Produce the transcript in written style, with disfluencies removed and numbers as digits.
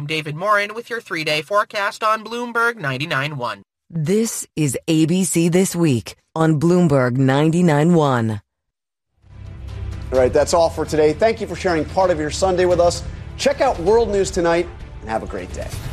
I'm David Morin with your 3-day forecast on Bloomberg 99.1. This is ABC This Week on Bloomberg 99.1. All right, that's all for today. Thank you for sharing part of your Sunday with us. Check out World News Tonight and have a great day.